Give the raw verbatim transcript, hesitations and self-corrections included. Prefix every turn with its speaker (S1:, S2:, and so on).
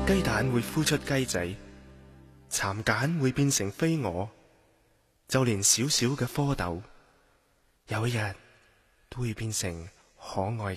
S1: 雞蛋會孵出雞仔，蠶繭會變成飛蛾，就連小小嘅蝌蚪，有一日都會變成可愛